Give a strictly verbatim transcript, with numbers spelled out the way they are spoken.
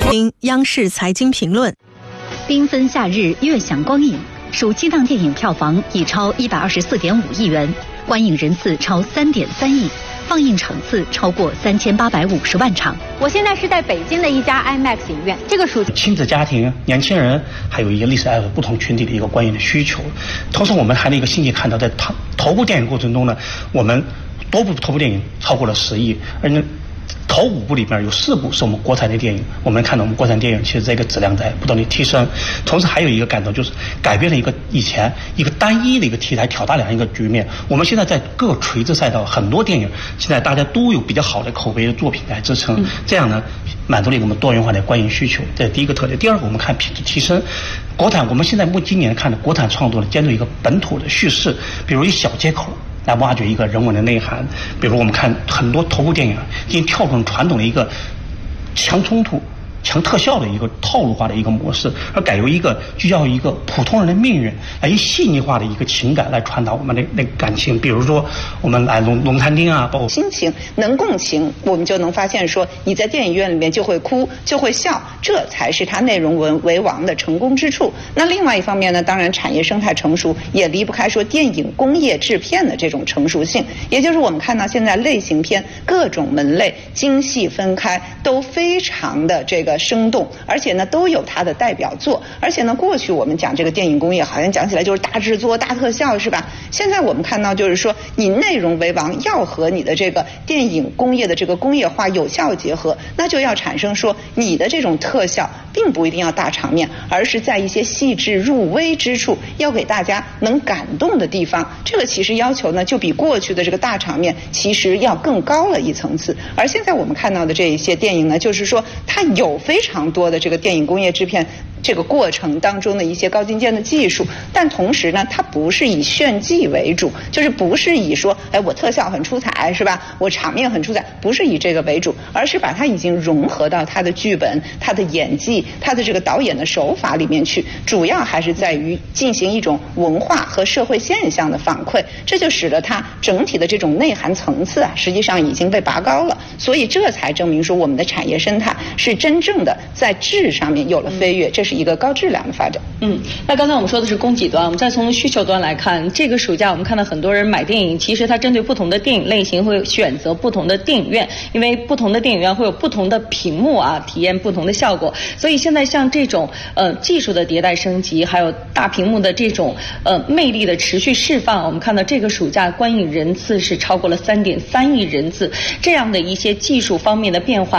听央视财经评论。 缤纷夏日，悦享光影。暑期档电影票房已超一百二十四点五亿元，观影人次超三点三亿，放映场次超过三千八百五十万场。 我现在是在北京的一家 IMAX 影院，这个暑亲子家庭、年轻人，还有一些历史爱好不同群体的一个观影的需求。同时，我们还有一个信息看到，在头头部电影过程中呢，我们多部头部电影超过了十亿，而且头五部里边有四部是我们国产的电影，我们看到我们国产电影其实这个质量在不断的提升。同时还有一个感受就是改变了一个以前一个单一的一个题材挑大梁一个局面。我们现在在各个垂直赛道很多电影现在大家都有比较好的口碑的作品来支撑，这样呢满足了我们多元化的观影需求，这是第一个特点。第二个，我们看品质提升。国产我们现在目今年看的国产创作呢，兼具一个本土的叙事，比如以小接口来挖掘一个人文的内涵，比如我们看很多头部电影已经跳出传统的一个强冲突、强特效的一个套路化的一个模式，而改由一个聚焦于一个普通人的命运，来以细腻化的一个情感来传达我们的那个感情。比如说我们来龙龙餐厅啊，包括心情能共情，我们就能发现说你在电影院里面就会哭就会笑，这才是它内容为为王的成功之处。那另外一方面呢，当然产业生态成熟也离不开说电影工业制片的这种成熟性，也就是我们看到现在类型片各种门类精细分开都非常的这个生动，而且呢都有它的代表作。而且呢过去我们讲这个电影工业好像讲起来就是大制作大特效，是吧？现在我们看到就是说你内容为王要和你的这个电影工业的这个工业化有效结合，那就要产生说你的这种特效并不一定要大场面，而是在一些细致入微之处，要给大家能感动的地方。这个其实要求呢就比过去的这个大场面其实要更高了一层次。而现在我们看到的这一些电影呢，就是说它有非常多的这个电影工业制片这个过程当中的一些高精尖的技术，但同时呢它不是以炫技为主，就是不是以说哎我特效很出彩是吧，我场面很出彩，不是以这个为主，而是把它已经融合到它的剧本、它的演技、它的这个导演的手法里面去，主要还是在于进行一种文化和社会现象的反馈，这就使得它整体的这种内涵层次啊实际上已经被拔高了。所以这才证明说我们的产业生态是真正的在质上面有了飞跃，这是一个高质量的发展。 嗯，那刚才我们说的是供给端，我们再从需求端来看，这个暑假我们看到很多人买电影，其实它针对不同的电影类型会选择不同的电影院，因为不同的电影院会有不同的屏幕啊，体验不同的效果。所以现在像这种呃技术的迭代升级，还有大屏幕的这种呃魅力的持续释放，我们看到这个暑假观影人次是超过了三点三亿人次，这样的一些技术方面的变化